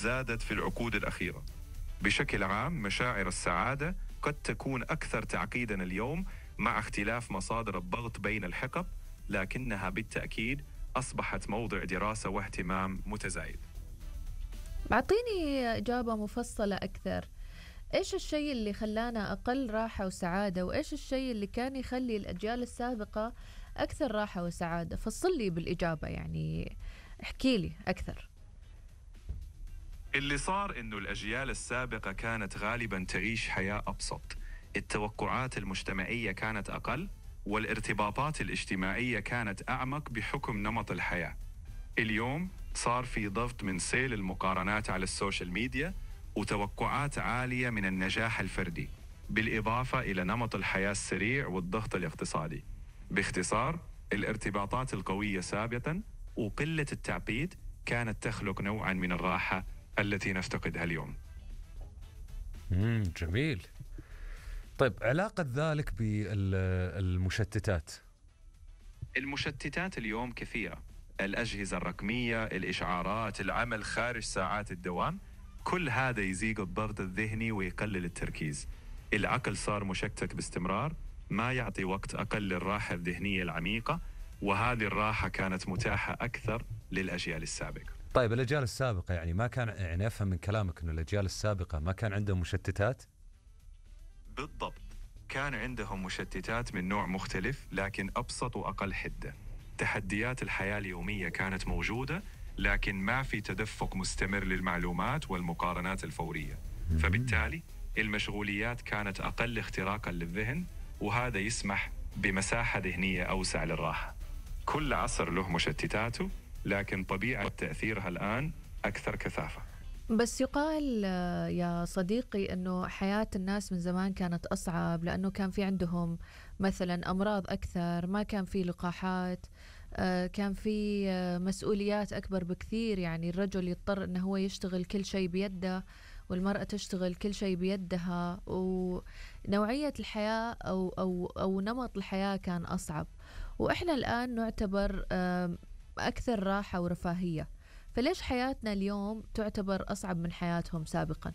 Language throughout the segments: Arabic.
زادت في العقود الأخيرة. بشكل عام مشاعر السعادة قد تكون أكثر تعقيداً اليوم مع اختلاف مصادر الضغط بين الحقب، لكنها بالتأكيد أصبحت موضع دراسة واهتمام متزايد. بعطيني إجابة مفصلة أكثر. إيش الشيء اللي خلانا أقل راحة وسعادة، وإيش الشيء اللي كان يخلي الأجيال السابقة أكثر راحة وسعادة؟ فصل لي بالإجابة، يعني احكي لي أكثر. اللي صار إنه الأجيال السابقة كانت غالباً تعيش حياة أبسط، التوقعات المجتمعية كانت أقل، والارتباطات الاجتماعية كانت أعمق بحكم نمط الحياة. اليوم صار في ضغط من سيل المقارنات على السوشيال ميديا وتوقعات عالية من النجاح الفردي، بالإضافة إلى نمط الحياة السريع والضغط الاقتصادي. باختصار، الارتباطات القوية سابقاً وقلة التعقيد كانت تخلق نوعاً من الراحة التي نفتقدها اليوم. جميل. طيب، علاقة ذلك بالمشتتات؟ المشتتات اليوم كثيرة، الأجهزة الرقمية، الإشعارات، العمل خارج ساعات الدوام، كل هذا يزيد الضغط الذهني ويقلل التركيز. العقل صار مشتت باستمرار، ما يعطي وقت أقل للراحة الذهنية العميقة، وهذه الراحة كانت متاحة أكثر للأجيال السابقة. طيب، الأجيال السابقة يعني ما كان، يعني أفهم من كلامك أنه الأجيال السابقة ما كان عندهم مشتتات؟ بالضبط، كان عندهم مشتتات من نوع مختلف لكن أبسط وأقل حدة. تحديات الحياة اليومية كانت موجودة، لكن ما في تدفق مستمر للمعلومات والمقارنات الفورية، فبالتالي المشغوليات كانت أقل اختراقاً للذهن، وهذا يسمح بمساحة ذهنية أوسع للراحة. كل عصر له مشتتاته، لكن طبيعة تأثيرها الآن أكثر كثافة. بس يقال يا صديقي أنه حياة الناس من زمان كانت أصعب، لأنه كان في عندهم مثلا أمراض أكثر، ما كان في لقاحات، كان في مسؤوليات أكبر بكثير. يعني الرجل يضطر أنه هو يشتغل كل شيء بيده، والمرأة تشتغل كل شيء بيدها، ونوعية الحياة أو نمط الحياة كان أصعب. وإحنا الآن نعتبر أكثر راحة ورفاهية، فليش حياتنا اليوم تعتبر أصعب من حياتهم سابقا؟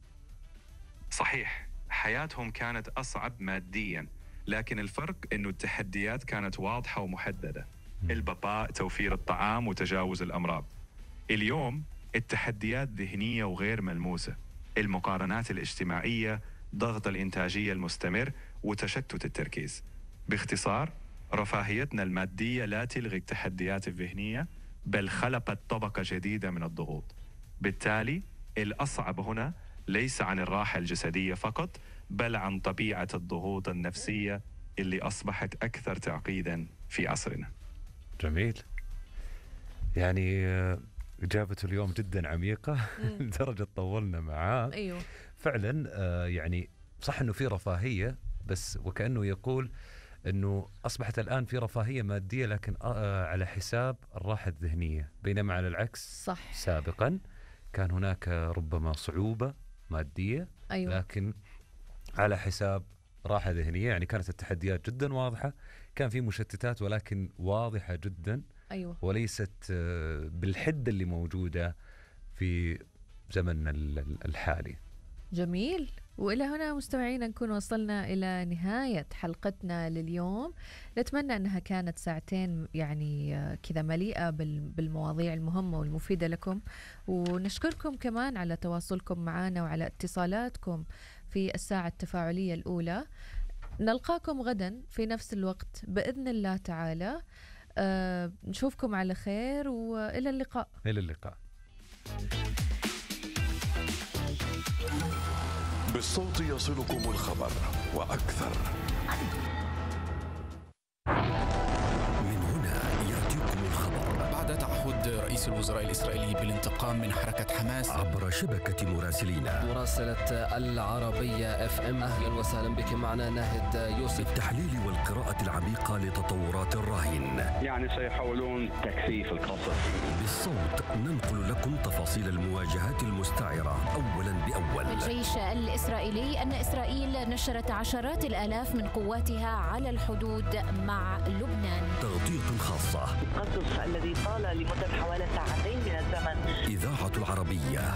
صحيح، حياتهم كانت أصعب ماديا، لكن الفرق إنه التحديات كانت واضحة ومحددة، البقاء، توفير الطعام، وتجاوز الأمراض. اليوم التحديات ذهنية وغير ملموسة، المقارنات الاجتماعية، ضغط الإنتاجية المستمر، وتشتت التركيز. باختصار، رفاهيتنا المادية لا تلغي التحديات الذهنية، بل خلقت طبقة جديدة من الضغوط. بالتالي الأصعب هنا ليس عن الراحة الجسدية فقط، بل عن طبيعة الضغوط النفسية اللي أصبحت أكثر تعقيداً في عصرنا. جميل. يعني إجابته اليوم جدا عميقة لدرجة طولنا معاه. أيوه فعلا. يعني صح أنه في رفاهية، بس وكأنه يقول أنه أصبحت الآن في رفاهية مادية، لكن على حساب الراحة الذهنية، بينما على العكس صح. سابقا كان هناك ربما صعوبة مادية، أيوه. لكن على حساب راحة ذهنية. يعني كانت التحديات جدا واضحة، كان في مشتتات ولكن واضحة جدا. أيوه. وليست بالحدة اللي موجودة في زمننا الحالي. جميل. وإلى هنا مستمعينا نكون وصلنا إلى نهاية حلقتنا لليوم. نتمنى أنها كانت ساعتين يعني كذا مليئة بالمواضيع المهمة والمفيدة لكم، ونشكركم كمان على تواصلكم معنا وعلى اتصالاتكم في الساعة التفاعلية الأولى. نلقاكم غدا في نفس الوقت بإذن الله تعالى. نشوفكم على خير، وإلى اللقاء. إلى اللقاء. بالصوت يصلكم الخبر وأكثر. من هنا يأتيكم الخبر. بعد تعهد رئيس الوزراء الإسرائيلي بالانتقام من حركة حماس عبر شبكة مراسلينا، مراسلة العربية FM، أهلا وسهلا بك. معنا ناهد يوسف. بالتحليل والقراءة العميقة لتطورات الراهن، يعني سيحاولون تكثيف القصف. بالصوت ننقل لكم تفاصيل المواجهات المستعرة أولا بأول. الجيش الإسرائيلي أن إسرائيل نشرت عشرات الآلاف من قواتها على الحدود مع لبنان. تغطية خاصة، القصف الذي طال لمدة حوالي ساعتين من الزمن. إذاعة العربية.